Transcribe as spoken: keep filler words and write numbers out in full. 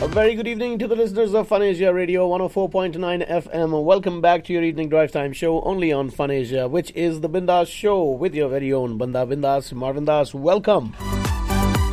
very good evening to the listeners of Fun Asia Radio one oh four point nine F M. Welcome back to your evening drive time show only on Fun Asia, which is the Bindas Show with your very own Banda Bindas, Marvin Das. Welcome.